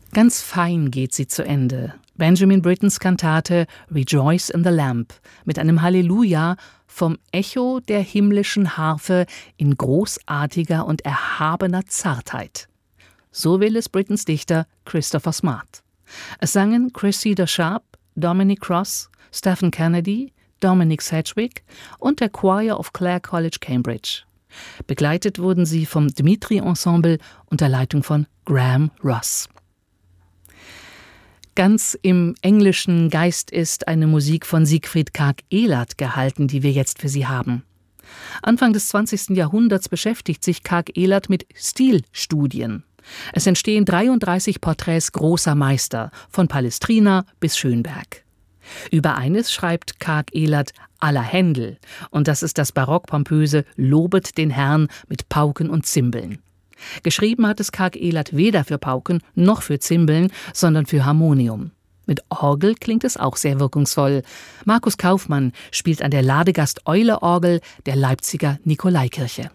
Ganz fein geht sie zu Ende. Benjamin Brittens Kantate Rejoice in the Lamp mit einem Halleluja vom Echo der himmlischen Harfe in großartiger und erhabener Zartheit. So will es Brittens Dichter Christopher Smart. Es sangen Cressida Sharp, Dominic Ross, Stephen Kennedy, Dominic Sedgwick und der Choir of Clare College, Cambridge. Begleitet wurden sie vom Dmitri Ensemble unter Leitung von Graham Ross. Ganz im englischen Geist ist eine Musik von Siegfried Karg-Elert gehalten, die wir jetzt für Sie haben. Anfang des 20. Jahrhunderts beschäftigt sich Karg-Elert mit Stilstudien. Es entstehen 33 Porträts großer Meister, von Palestrina bis Schönberg. Über eines schreibt Karg-Elert aller Händel, und das ist das barockpompöse Lobet den Herrn mit Pauken und Zimbeln. Geschrieben hat es Karg-Elert weder für Pauken noch für Zimbeln, sondern für Harmonium. Mit Orgel klingt es auch sehr wirkungsvoll. Markus Kaufmann spielt an der Ladegast-Eule-Orgel der Leipziger Nikolaikirche.